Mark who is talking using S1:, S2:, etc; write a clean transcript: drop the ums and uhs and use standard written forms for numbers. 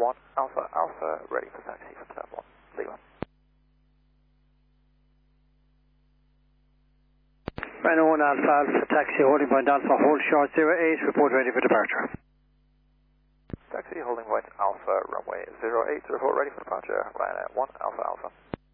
S1: 1 Alpha Alpha, ready for taxi for tab 1, Lima.
S2: Rhino 1 Alpha Alpha, taxi holding point Alpha, hold short 08, report ready for departure.
S1: Taxi holding point Alpha, runway 08, report ready for departure, Ryanair 1 Alpha Alpha.